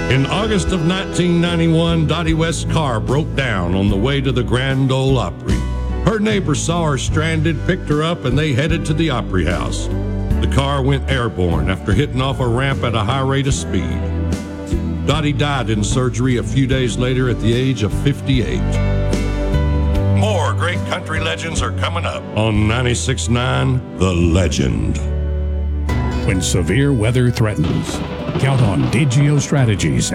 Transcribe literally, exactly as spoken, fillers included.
In August of nineteen ninety-one, Dottie West's car broke down on the way to the Grand Ole Opry. Her neighbor saw her stranded, picked her up, and they headed to the Opry House. The car went airborne after hitting off a ramp at a high rate of speed. Dottie died in surgery a few days later at the age of fifty-eight. More great country legends are coming up on ninety-six point nine The Legend. When severe weather threatens, count on Digio Strategies